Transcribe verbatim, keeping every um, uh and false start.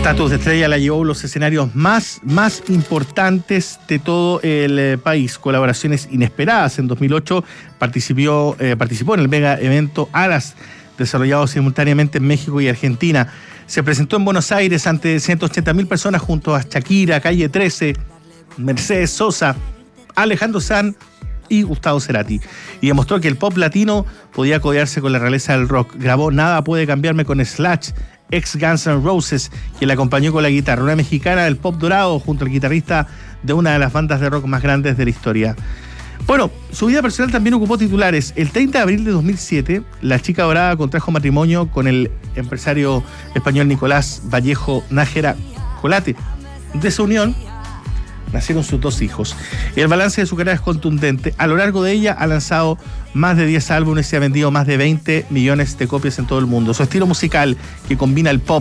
estatus de estrella la llevó a los escenarios más, más importantes de todo el eh, país. Colaboraciones inesperadas. En dos mil ocho participó, eh, participó en el mega evento Alas, desarrollado simultáneamente en México y Argentina. Se presentó en Buenos Aires ante ciento ochenta mil personas junto a Shakira, Calle trece, Mercedes Sosa, Alejandro Sanz y Gustavo Cerati. Y demostró que el pop latino podía codearse con la realeza del rock. Grabó Nada puede cambiarme con Slash, ex Guns N' Roses, quien la acompañó con la guitarra. Una mexicana del pop dorado junto al guitarrista de una de las bandas de rock más grandes de la historia. Bueno, su vida personal también ocupó titulares. El treinta de abril de dos mil siete, la chica dorada contrajo matrimonio con el empresario español Nicolás Vallejo Nájera Colate. De esa unión nacieron sus dos hijos. El balance de su carrera es contundente. A lo largo de ella ha lanzado más de diez álbumes y ha vendido más de veinte millones de copias en todo el mundo. Su estilo musical, que combina el pop,